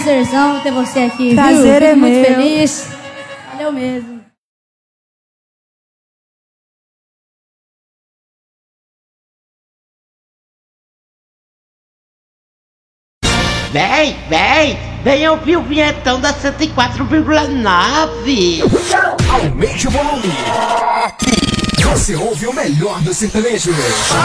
prazerzão ter você aqui, Prazer viu? é Fico muito meu. feliz. Valeu mesmo. Vem ouvir o vinhetão da 104,9. Aumente o volume. Aqui você ouve o melhor do sertanejo.